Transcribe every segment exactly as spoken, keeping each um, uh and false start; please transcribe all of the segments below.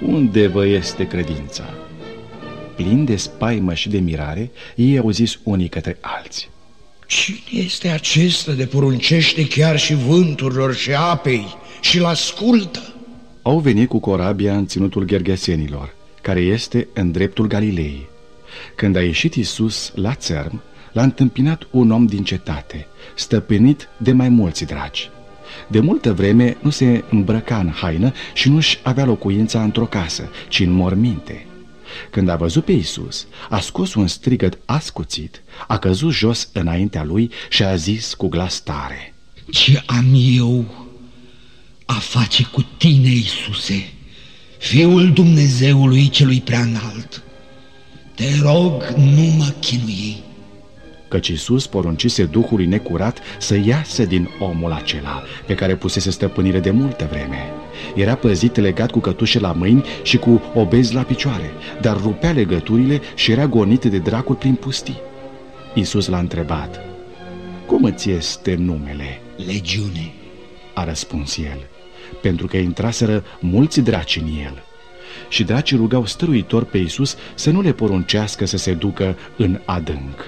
unde vă este credința?" Plini de spaimă și de mirare, ei au zis unii către alții: Cine este acesta de poruncește chiar și vânturilor și apei și-l ascultă? Au venit cu corabia în ținutul Gergesenilor, care este în dreptul Galilei. Când a ieșit Iisus la țărm, l-a întâmpinat un om din cetate, stăpânit de mai mulți dragi. De multă vreme nu se îmbrăca în haină și nu-și avea locuința într-o casă, ci în morminte. Când a văzut pe Iisus, a scos un strigăt ascuțit, a căzut jos înaintea lui și a zis cu glas tare: Ce am eu a face cu tine, Iisuse, Fiul Dumnezeului celui preaînalt? Te rog, nu mă chinui. Căci Iisus poruncise duhului necurat să iasă din omul acela, pe care pusese stăpânire de multă vreme. Era păzit legat cu cătușe la mâini și cu obezi la picioare, dar rupea legăturile și era gonit de dracul prin pustii. Iisus l-a întrebat: Cum îți este numele? Legiune, a răspuns el, pentru că intraseră mulți draci în el. Și dracii rugau stăruitor pe Iisus să nu le poruncească să se ducă în adânc.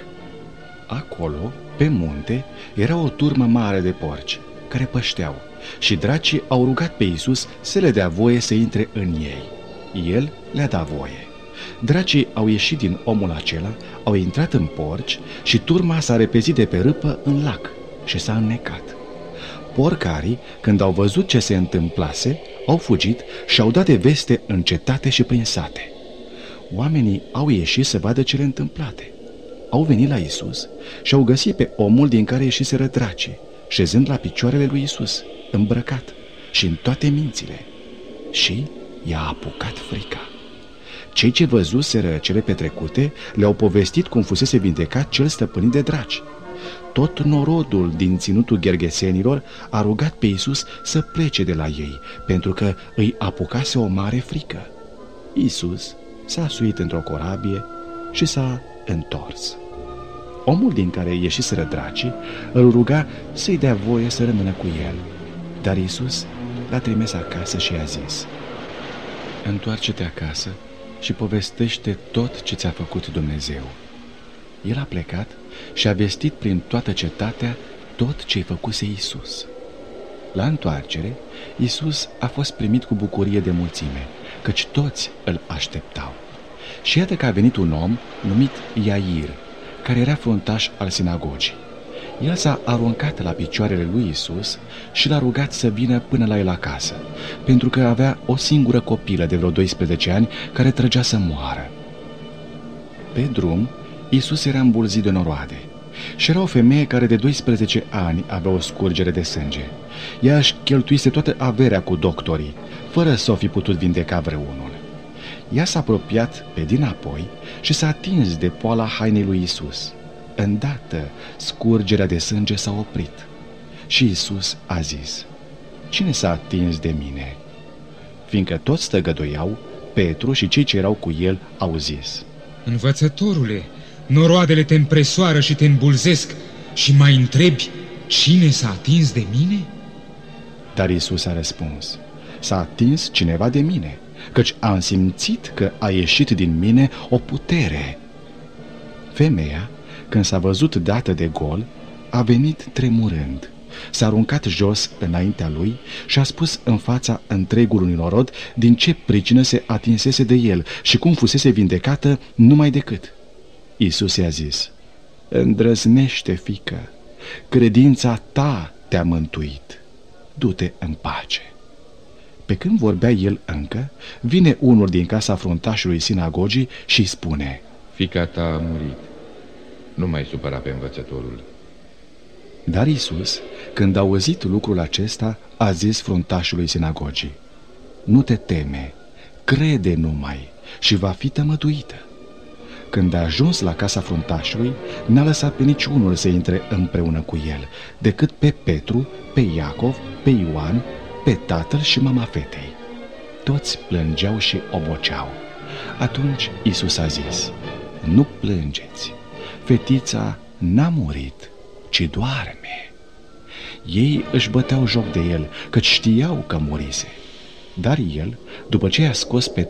Acolo, pe munte, era o turmă mare de porci care pășteau și dracii au rugat pe Iisus să le dea voie să intre în ei. El le-a dat voie. Dracii au ieșit din omul acela, au intrat în porci și turma s-a repezit de pe râpă în lac și s-a înnecat. Porcarii, când au văzut ce se întâmplase, au fugit și au dat de veste în cetate și prin sate. Oamenii au ieșit să vadă cele întâmplate. Au venit la Iisus și au găsit pe omul din care ieșiseră dracii, șezând la picioarele lui Iisus, îmbrăcat și în toate mințile. Și i-a apucat frica. Cei ce văzuseră cele petrecute le-au povestit cum fusese vindecat cel stăpânit de draci. Tot norodul din ținutul Gergesenilor a rugat pe Iisus să plece de la ei, pentru că îi apucase o mare frică. Iisus s-a suit într-o corabie și s-a întors. Omul din care ieșiseră dracii îl ruga să-i dea voie să rămână cu el, dar Iisus l-a trimis acasă și i-a zis: Întoarce-te acasă și povestește tot ce ți-a făcut Dumnezeu. El a plecat și a vestit prin toată cetatea tot ce-i făcuse Iisus. La întoarcere, Iisus a fost primit cu bucurie de mulțime, căci toți îl așteptau. Și iată că a venit un om numit Iair, care era fruntaș al sinagogii. El s-a aruncat la picioarele lui Iisus și l-a rugat să vină până la el acasă, pentru că avea o singură copilă de vreo doisprezece ani care trăgea să moară. Pe drum, Iisus era îmbulzit de noroade și era o femeie care de doisprezece ani avea o scurgere de sânge. Ea își cheltuise toată averea cu doctorii, fără să o fi putut vindeca vreunul. Ea s-a apropiat pe dinapoi și s-a atins de poala hainei lui Iisus. Îndată scurgerea de sânge s-a oprit și Iisus a zis: Cine s-a atins de mine? Fiindcă toți tăgăduiau, Petru și cei ce erau cu el au zis: Învățătorule, noroadele te împresoară și te îmbulzesc și mai întrebi: Cine s-a atins de mine? Dar Iisus a răspuns: S-a atins cineva de mine, căci am simțit că a ieșit din mine o putere. Femeia, când s-a văzut dată de gol, a venit tremurând, s-a aruncat jos înaintea lui și a spus în fața întregului norod din ce pricină se atinsese de el și cum fusese vindecată numai decât. Iisus i-a zis: Îndrăznește, fiică, credința ta te-a mântuit, du-te în pace. Pe când vorbea el încă, vine unul din casa fruntașului sinagogii și îi spune: Fiica ta a murit, nu mai supăra pe învățătorul. Dar Iisus, când a auzit lucrul acesta, a zis fruntașului sinagogii: Nu te teme, crede numai și va fi tămăduită. Când a ajuns la casa fruntașului, n-a lăsat pe niciunul să intre împreună cu el, decât pe Petru, pe Iacov, pe Ioan, pe tatăl și mama fetei. Toți plângeau și oboceau. Atunci Iisus a zis: Nu plângeți, fetița n-a murit, ci doarme. Ei își băteau joc de el, căci știau că murise. Dar el, după ce i-a scos pe